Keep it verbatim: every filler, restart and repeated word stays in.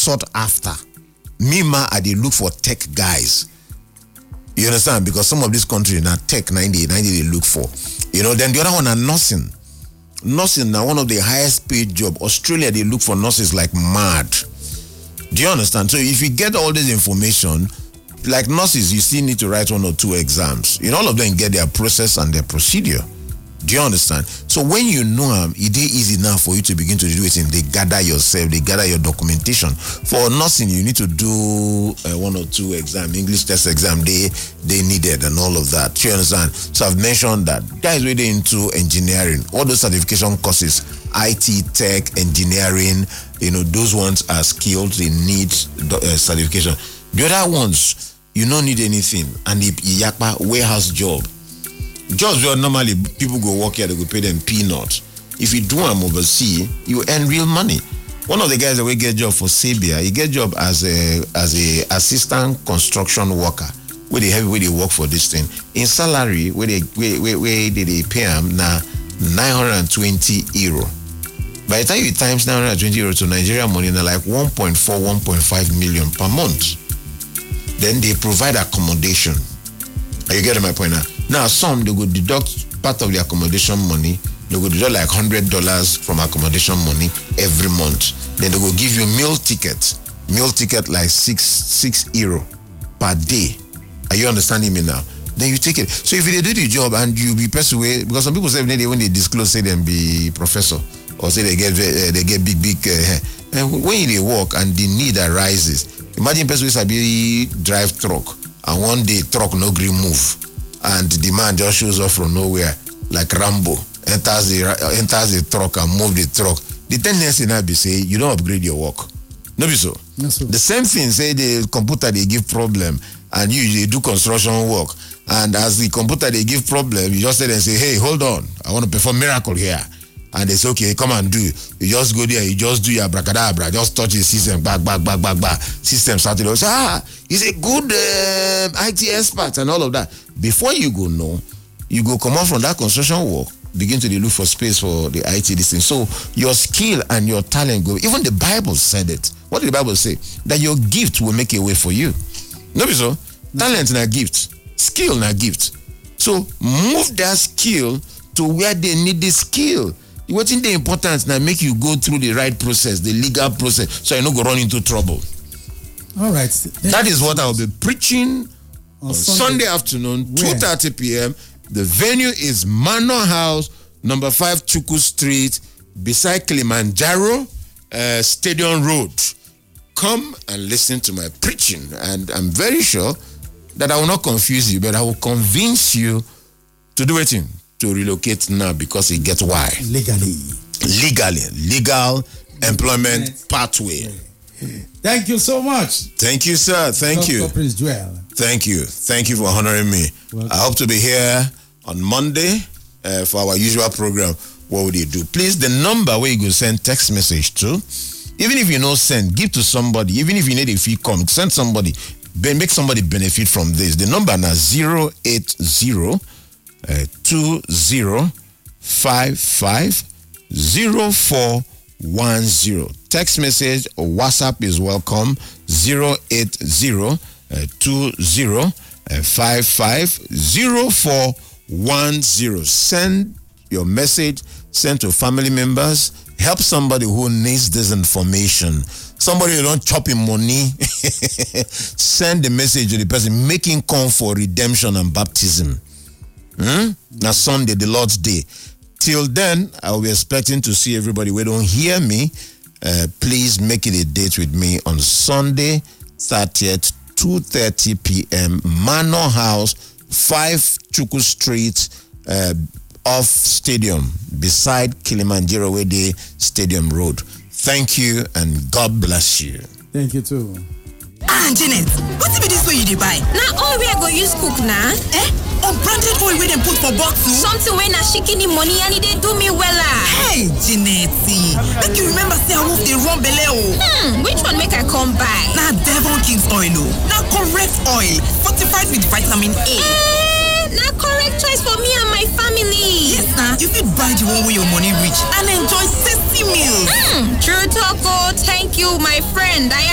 sought after. Me ma, I dey look for tech guys. You understand? Because some of these countries now tech ninety, ninety they look for. You know, then the other one are nursing. Nursing now one of the highest paid job. Australia, they look for nurses like mad. Do you understand? So if you get all this information, like nurses, you still need to write one or two exams. You know, all of them get their process and their procedure. Do you understand? So when you know them, it is easy now for you to begin to do it. And they gather yourself, they gather your documentation. For nursing, you need to do uh, one or two exam, English test exam they they needed and all of that. Do you understand? So I've mentioned that. Guys really into engineering, all those certification courses, I T, tech, engineering, you know, those ones are skilled, they need uh, certification. The other ones, you don't need anything. And the yakpa warehouse job. Jobs where normally people go work here, they go pay them peanuts. If you do them overseas, you earn real money. One of the guys that will get job for Sabia, he get job as a as a assistant construction worker. Where they have where they work for this thing. In salary, where they where, where, where they, they pay him now nine hundred twenty euro. By the time you times nine hundred twenty euro to Nigeria money, now like one point four, one point five million per month. Then they provide accommodation. Are you getting my point now? Now, some, they go deduct part of the accommodation money. They go deduct like one hundred dollars from accommodation money every month. Then they go give you meal ticket. Meal ticket like six, six euro per day. Are you understanding me now? Then you take it. So if you do the job and you be persuaded, because some people say when they, when they disclose, say them be professor, or say they get uh, they get big, big uh, and when they work and the need arises, imagine person who be drive truck and one day truck no green move. And the man just shows up from nowhere, like Rambo, enters the enters the truck and move the truck. The tendency now be say you don't upgrade your work. No be so. Yes, the same thing say the computer they give problem, and you they do construction work. And as the computer they give problem, you just say and say, hey, hold on, I want to perform miracle here. And they say, okay, come and do. You just go there, you just do your abracadabra, just touch the system, back, back, back, back, back. System started. Say, ah, he's a good um, I T expert and all of that. Before you go know, you go come out from that construction work, begin to look for space for the I T this thing. So your skill and your talent go. Even the Bible said it. What did the Bible say? That your gift will make a way for you. No, so talent na gift, skill na gift. So move that skill to where they need the skill. What's in the importance now make you go through the right process, the legal process, so you don't go run into trouble. All right. That is what I'll be preaching on, on Sunday, Sunday afternoon, two thirty p.m. The venue is Manor House, number five Chuku Street, beside Kilimanjaro uh, Stadium Road. Come and listen to my preaching, and I'm very sure that I will not confuse you, but I will convince you to do it in. To relocate now because it gets why legally legally legal employment pathway. Thank you so much. Thank you, sir. Thank Doctor you, Prince Joel. Thank you. Thank you for honoring me. Welcome. I hope to be here on Monday uh, for our usual program. What would you do? Please, the number where you go send text message to, even if you know send, give to somebody. Even if you need a fee, come send somebody. Make somebody benefit from this. The number now zero eight zero. Uh, two zero five five zero four one zero. Text message or WhatsApp is welcome. Zero eight zero two zero five five zero four one zero. Send your message. Send to family members. Help somebody who needs this information. Somebody who don't chop in money. Send the message to the person making come for redemption and baptism. Hmm? Now Sunday, the Lord's Day. Till then, I will be expecting to see everybody. We don't hear me. Uh, please make it a date with me on Sunday, thirtieth, two thirty p.m. Manor House, five Chuku Street, uh, off Stadium, beside Kilimanjaro Wede Stadium Road. Thank you and God bless you. Thank you too. Ah, Janet, what's be this way you dey buy? Now all we are going to use cook now. Eh? Unbranded oil we dem put for bottle? Something when I shikini money and it dey do me wella. Hey, Janet, make you remember say I wolf dey run belle o. Hmm, which one make I come buy? Na Devon King's oil o. Na correct oil, fortified with vitamin A. Eh, na correct choice for me and my family. Yes, na. You fit buy the one where your money reach and enjoy tasty meals. Hmm, true talk o. Thank you, my friend. I